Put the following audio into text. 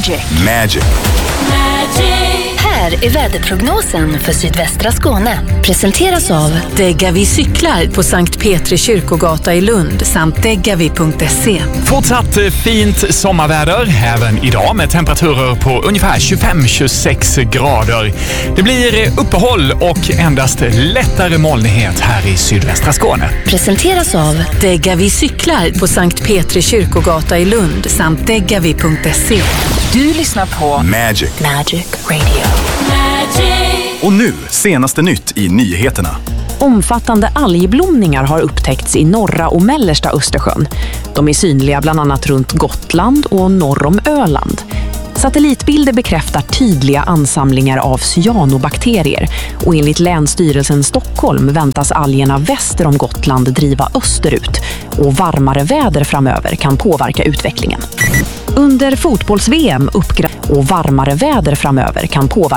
Magic. Här är väderprognosen för sydvästra Skåne. Presenteras av Degavi cyklar på Sankt Petri kyrkogata i Lund samt degavi.se. Fortsatt fint sommarväder även idag med temperaturer på ungefär 25-26 grader. Det blir uppehåll och endast lättare molnighet här i sydvästra Skåne. Presenteras av Degavi cyklar på Sankt Petri kyrkogata i Lund samt degavi.se. Du lyssnar på Magic Radio. Och nu, senaste nytt i nyheterna. Omfattande algblomningar har upptäckts i norra och mellersta Östersjön. De är synliga bland annat runt Gotland och norr om Öland. Satellitbilder bekräftar tydliga ansamlingar av cyanobakterier och enligt Länsstyrelsen Stockholm väntas algerna väster om Gotland driva österut och varmare väder framöver kan påverka utvecklingen. Under fotbolls-VM varmare väder framöver kan påverka